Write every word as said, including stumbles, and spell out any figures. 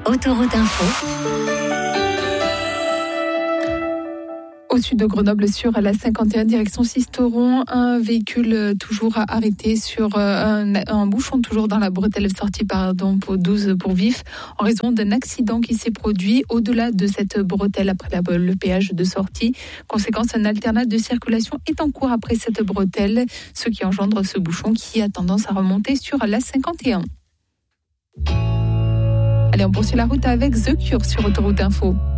Autoroute Info. Au sud de Grenoble, sur la cinquante et un, direction Sisteron, un véhicule toujours arrêté sur un, un bouchon, toujours dans la bretelle sortie pardon, pour douze pour Vif, en raison d'un accident qui s'est produit au-delà de cette bretelle après la, le péage de sortie. Conséquence, un alternat de circulation est en cours après cette bretelle, ce qui engendre ce bouchon qui a tendance à remonter sur la cinquante et un. Allez, on poursuit la route avec The Cure sur Autoroute Info.